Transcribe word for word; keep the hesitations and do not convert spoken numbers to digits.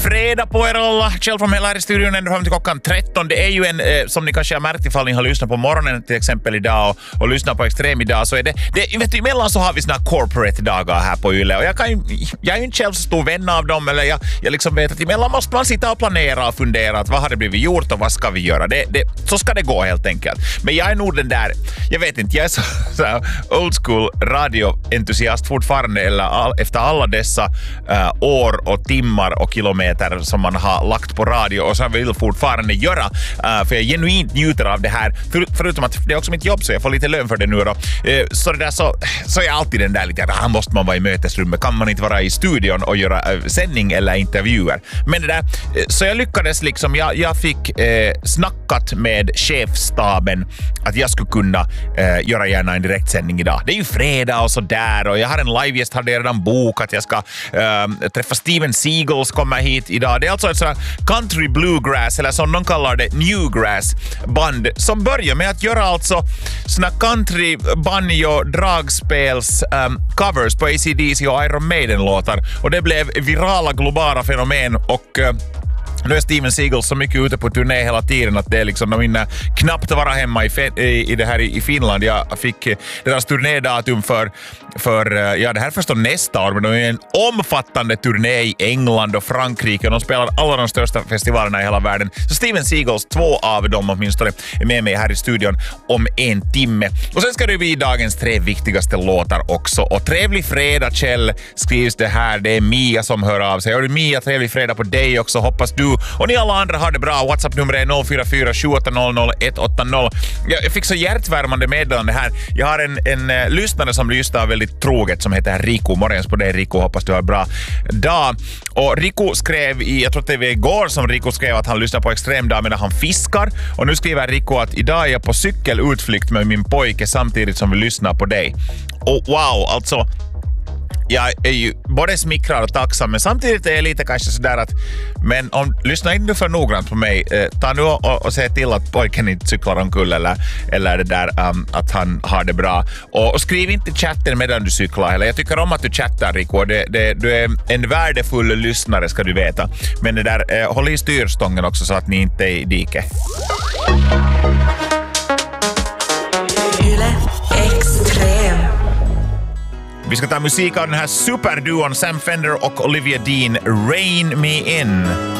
Fredag på er alla. Kjell från hela här i studion ända fram till klockan tretton. Det är ju en, eh, som ni kanske har märkt ifall ni har lyssnat på morgonen till exempel idag och, och lyssnat på Extrem idag, så är det, det vet du, emellan så har vi såna corporate-dagar här på Yle och jag, kan ju, jag är ju inte själv så stor vän av dem, eller jag, jag liksom vet att emellan måste man sitta och planera och fundera att vad har det blivit gjort och vad ska vi göra. Det, det, så ska det gå helt enkelt. Men jag är nog den där, jag vet inte, jag är så, så old school radioentusiast fortfarande, eller all, efter alla dessa uh, år och timmar och kilometer som man har lagt på radio och som jag vill fortfarande göra, uh, för jag genuint njuter av det här, för, förutom att det är också mitt jobb så jag får lite lön för det nu då. Uh, så det där så, så är jag alltid den där lite, här måste man vara i mötesrummet, kan man inte vara i studion och göra uh, sändning eller intervjuer. Men det där, uh, så jag lyckades liksom, jag, jag fick uh, snackat med chefstaben att jag skulle kunna uh, göra gärna en direktsändning idag. Det är ju fredag och så där och jag har en livegäst, hade redan bokat, jag ska uh, träffa Steven Seagals, kommer hit idag. Det är alltså ett sådär country bluegrass, eller som de kallar det, newgrass band, som börjar med att göra alltså såna country banjo dragspels um, covers på A C D C och Iron Maiden-låtar. Och det blev virala globala fenomen och uh, nu är Steven Seagal så mycket ute på turné hela tiden att det är liksom, de hinner knappt vara hemma i, i, i det här i Finland. Jag fick deras turnédatum för, för ja, det här förstår nästa år, men de är en omfattande turné i England och Frankrike och de spelar alla de största festivalerna i hela världen. Så Steven Seagals, två av dem åtminstone, är med mig här i studion om en timme. Och sen ska det bli dagens tre viktigaste låtar också. Och trevlig fredag, Kjell, skrivs det här. Det är Mia som hör av sig. Och Mia, trevlig fredag på dig också. Hoppas du och ni alla andra har det bra. WhatsApp-nummer är noll fyra fyra sju åtta noll noll ett åtta noll. Jag fick så hjärtvärmande meddelande här. Jag har en, en uh, lyssnare som lyssnar väldigt troget som heter Riku. Morgens på dig, Riku. Hoppas du har bra dag. Och Riku skrev i, jag tror att det var igår som Riku skrev att han lyssnar på Extremdag medan han fiskar. Och nu skriver Riku att idag är jag på cykelutflykt med min pojke samtidigt som vi lyssnar på dig. Och wow, alltså jag är ju både smickrad och tacksam, men samtidigt är jag lite kanske sådär att, men om, lyssna inte för noggrant på mig, eh, ta nu och, och se till att pojken inte cyklar omkull eller, eller det där um, att han har det bra. Och, och skriv inte chatten medan du cyklar heller. Jag tycker om att du chattar, Rico. Det, det, du är en värdefull lyssnare, ska du veta. Men det där, eh, håll i styrstången också så att ni inte är i diket. Yle Extrem. Vi ska ta musik av den här superduon Sam Fender och Olivia Dean, Rain Me In.